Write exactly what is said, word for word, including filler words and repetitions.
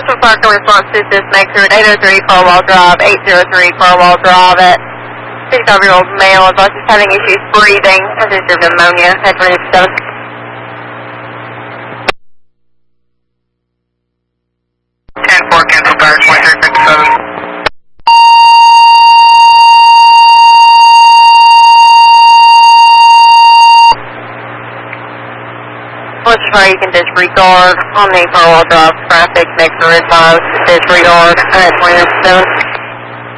Alpha Park in response to this Maxer at eight oh three Farwell Drive, eight oh three Farwell Drive at fifty-five-year-old male advice is having issues breathing, has observed pneumonia, head twenty-seven. ten four, cancel power, twenty-three fifty-seven. Let's try, you can disregard on the Farwell Drive traffic, Maxer advice, disregard at twenty-seven.